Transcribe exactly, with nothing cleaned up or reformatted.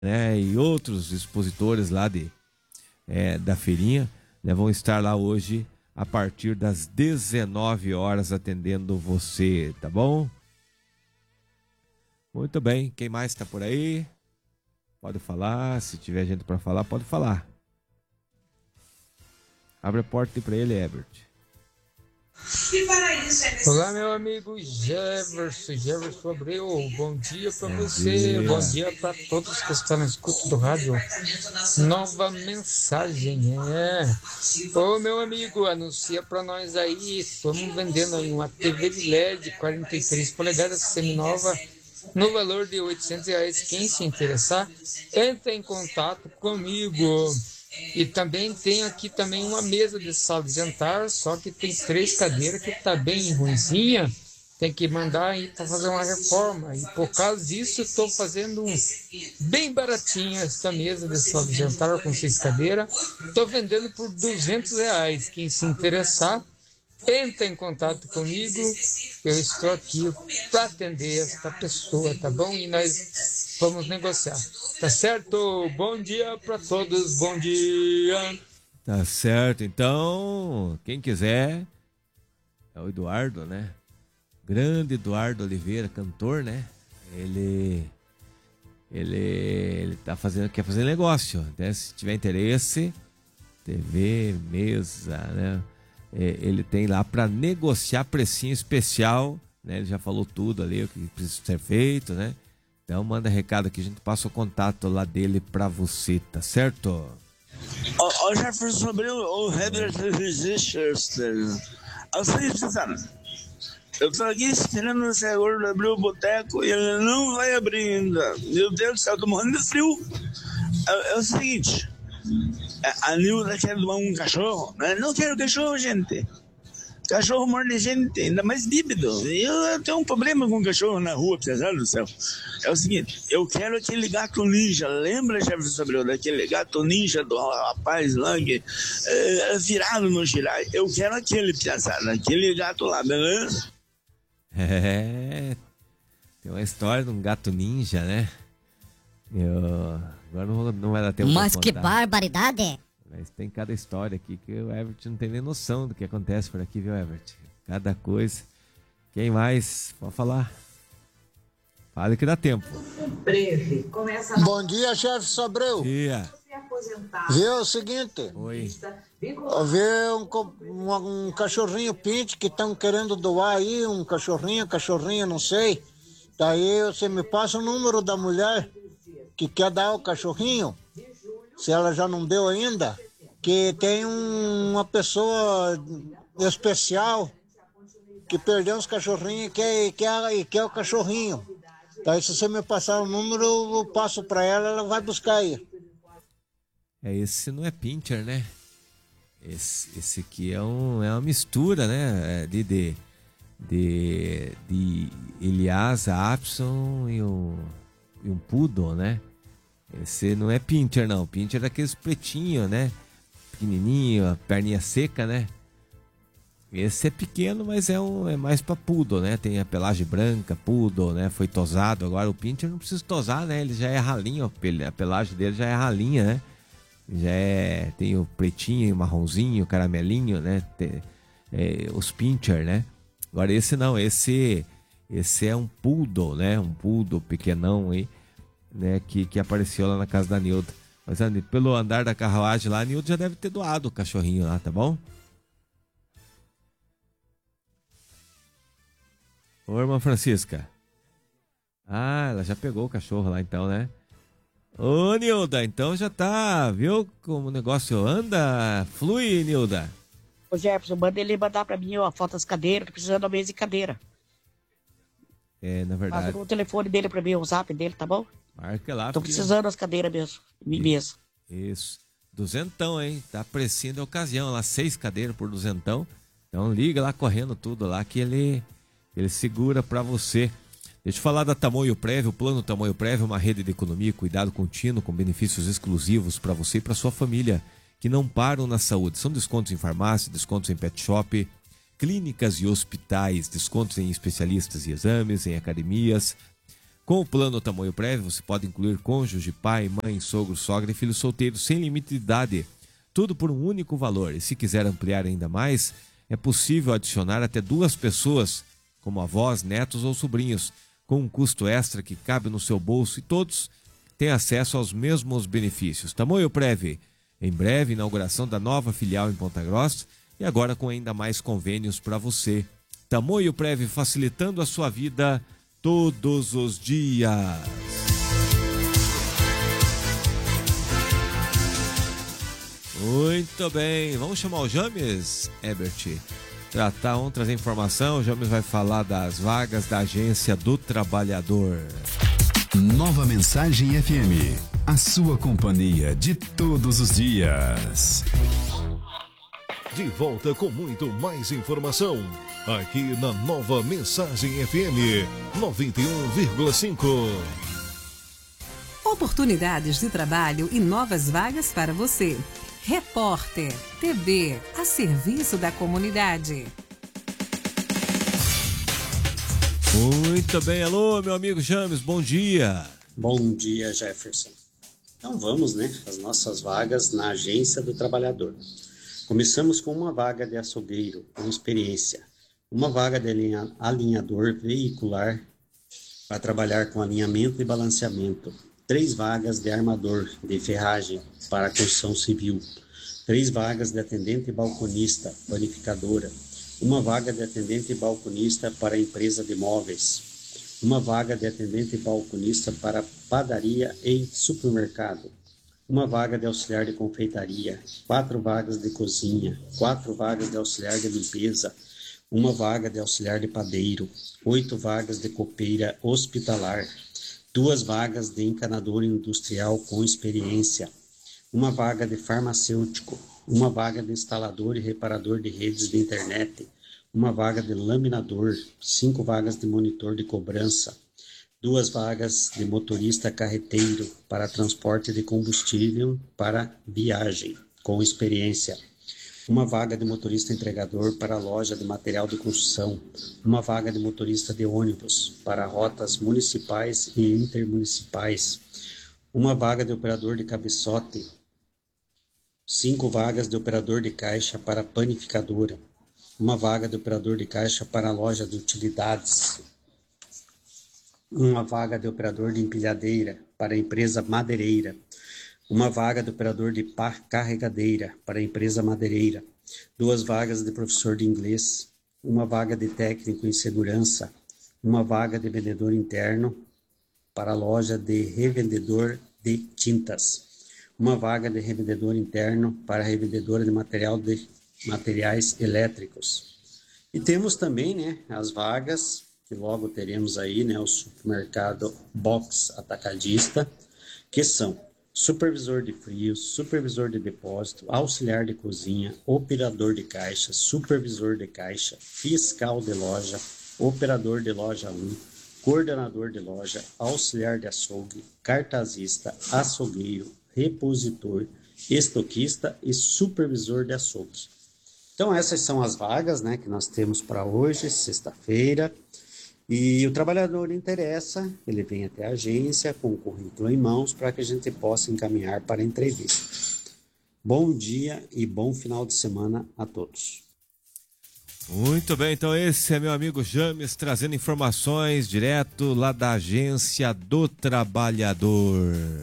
né, e outros expositores lá de, é, da feirinha, né, vão estar lá hoje a partir das dezenove horas atendendo você, tá bom? Muito bem, quem mais está por aí? Pode falar, se tiver gente para falar, pode falar. Abre a porta para ele, Herbert. E para isso é necessário... Olá, meu amigo Jefferson, Jefferson Abreu, bom dia para você, dia. Bom dia para todos que estão na escuta do rádio. Nova mensagem, é. Ô, meu amigo, anuncia para nós aí, estamos vendendo aí uma T V de L E D quarenta e três polegadas seminova, no valor de oitocentos reais. Quem se interessar, entra em contato comigo. E também tem aqui também uma mesa de sala de jantar, só que tem três cadeiras que está bem ruimzinha, tem que mandar aí para fazer uma reforma. E por causa disso, estou fazendo um bem baratinho essa mesa de sala de jantar com seis cadeiras. Estou vendendo por duzentos reais. Quem se interessar, entra em contato comigo, eu estou aqui para atender esta pessoa, tá bom? E nós vamos negociar, tá certo? Bom dia para todos, bom dia! Tá certo, então, quem quiser, é o Eduardo, né? Grande Eduardo Oliveira, cantor, né? Ele, ele, ele tá fazendo, quer fazer negócio, né? Se tiver interesse, T V, mesa, né? Ele tem lá para negociar precinho especial, né? Ele já falou tudo ali, o que precisa ser feito, né? Então manda recado aqui, a gente passa o contato lá dele para você, tá certo? Ó, oh, Jefferson sobre o Herbert Richardson. Eu tô aqui esperando o senhor abrir o boteco e ele não vai abrir ainda. Meu Deus do céu, eu tô morrendo de frio. É, é o seguinte... A Nilda quer doar um cachorro. Não quero cachorro, gente. Cachorro morde gente, ainda mais bíblido. Eu tenho um problema com cachorro na rua, apesar do céu. É o seguinte, eu quero aquele gato ninja. Lembra, Jefferson Abreu, daquele gato ninja do rapaz lá que é, virado no girai? Eu quero aquele, piazada, aquele gato lá, beleza? É, tem uma história de um gato ninja, né? Eu... Agora não, não vai dar tempo. Mas que barbaridade! Mas tem cada história aqui que o Everett não tem nem noção do que acontece por aqui, viu, Everett? Cada coisa. Quem mais? Pode falar. Fale que dá tempo. Breve. Começa a... Bom dia, chefe Sobreu. Bom dia. Viu é o seguinte? Oi. Vê um, um, um cachorrinho pinche que estão querendo doar aí, um cachorrinho, cachorrinho, não sei. Daí você me passa o número da mulher que quer dar o cachorrinho, se ela já não deu ainda, que tem um, uma pessoa especial que perdeu os cachorrinhos e quer, e quer, e quer o cachorrinho. Daí se você me passar o número, eu passo para ela, ela vai buscar aí. É, esse não é pincher, né? Esse, esse aqui é, um, é uma mistura, né? De, de, de, de Lhasa Apson e um, e um poodle, né? Esse não é pincher, não. Pincher é daqueles pretinhos, né? Pequenininho, a perninha seca, né? Esse é pequeno, mas é, um, é mais pra poodle, né? Tem a pelagem branca, poodle, né? Foi tosado. Agora o pincher não precisa tosar, né? Ele já é ralinho, a pelagem dele já é ralinha, né? Já é... Tem o pretinho, o marronzinho, o caramelinho, né? Tem, é, os pincher, né? Agora esse não, esse... Esse é um poodle, né? Um poodle pequenão aí. Né, que, que apareceu lá na casa da Nilda. Mas pelo andar da carruagem lá, a Nilda já deve ter doado o cachorrinho lá, tá bom? Ô, irmã Francisca. Ah, ela já pegou o cachorro lá então, né? Ô, Nilda, então já tá, viu como o negócio anda? Flui, Nilda. Ô, Jefferson, manda ele mandar pra mim ó, a foto das cadeiras, tô precisando da mesa e cadeira. É, na verdade. Passa o telefone dele pra mim, o zap dele, tá bom? Marca lá. Tô precisando das cadeiras mesmo, mim mesmo. Isso. Duzentão, hein? Tá precinho da ocasião lá, seis cadeiras por duzentão. Então liga lá correndo tudo lá que ele, ele segura pra você. Deixa eu falar da Tamoio Prévio. O plano Tamoio Prévio é uma rede de economia e cuidado contínuo com benefícios exclusivos para você e para sua família que não param na saúde. São descontos em farmácia, descontos em pet shop, clínicas e hospitais, descontos em especialistas e exames, em academias, Com o plano Tamoio Prévio, você pode incluir cônjuge, pai, mãe, sogro, sogra e filho solteiro sem limite de idade. Tudo por um único valor. E se quiser ampliar ainda mais, é possível adicionar até duas pessoas, como avós, netos ou sobrinhos, com um custo extra que cabe no seu bolso e todos têm acesso aos mesmos benefícios. Tamoio Prévio. Em breve, inauguração da nova filial em Ponta Grossa e agora com ainda mais convênios para você. Tamoio Prévio, facilitando a sua vida todos os dias. Muito bem, vamos chamar o James, Herbert. Tratar, vamos trazer informação. O James vai falar das vagas da Agência do Trabalhador. Nova Mensagem F M, a sua companhia de todos os dias. De volta com muito mais informação, aqui na Nova Mensagem F M noventa e um vírgula cinco. Oportunidades de trabalho e novas vagas para você. Repórter T V, a serviço da comunidade. Muito bem, alô, meu amigo James, bom dia. Bom dia, Jefferson. Então vamos, né, as nossas vagas na Agência do Trabalhador. Começamos com uma vaga de açougueiro com experiência, uma vaga de alinha, alinhador veicular para trabalhar com alinhamento e balanceamento, três vagas de armador de ferragem para construção civil, três vagas de atendente balconista, panificadora, uma vaga de atendente balconista para empresa de móveis, uma vaga de atendente balconista para padaria e supermercado, uma vaga de auxiliar de confeitaria, quatro vagas de cozinha, quatro vagas de auxiliar de limpeza, uma vaga de auxiliar de padeiro, oito vagas de copeira hospitalar, duas vagas de encanador industrial com experiência, uma vaga de farmacêutico, uma vaga de instalador e reparador de redes de internet, uma vaga de laminador, cinco vagas de monitor de cobrança, duas vagas de motorista carreteiro para transporte de combustível para viagem, com experiência, uma vaga de motorista entregador para loja de material de construção, uma vaga de motorista de ônibus para rotas municipais e intermunicipais, uma vaga de operador de cabeçote, cinco vagas de operador de caixa para panificadora, uma vaga de operador de caixa para loja de utilidades, uma vaga de operador de empilhadeira para a empresa madeireira, uma vaga de operador de pá carregadeira para a empresa madeireira, duas vagas de professor de inglês, uma vaga de técnico em segurança, uma vaga de vendedor interno para a loja de revendedor de tintas, uma vaga de revendedor interno para a revendedora de material de materiais elétricos. E temos também, né, as vagas que logo teremos aí, né, o supermercado box atacadista, que são supervisor de frios, supervisor de depósito, auxiliar de cozinha, operador de caixa, supervisor de caixa, fiscal de loja, operador de loja um, coordenador de loja, auxiliar de açougue, cartazista, açougueiro, repositor, estoquista e supervisor de açougue. Então essas são as vagas, né, que nós temos para hoje, sexta-feira. E o trabalhador interessa, ele vem até a agência com o currículo em mãos para que a gente possa encaminhar para a entrevista. Bom dia e bom final de semana a todos. Muito bem, então esse é meu amigo James trazendo informações direto lá da Agência do Trabalhador.